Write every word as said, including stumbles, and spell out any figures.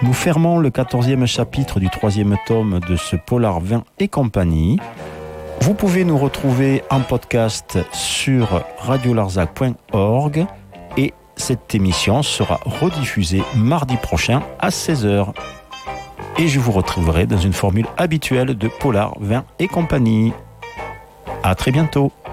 Nous fermons le quatorzième chapitre du troisième tome de ce polar Vin et compagnie. Vous pouvez nous retrouver en podcast sur radio larzac point org et cette émission sera rediffusée mardi prochain à seize heures. Et je vous retrouverai dans une formule habituelle de polar Vin et compagnie. À très bientôt.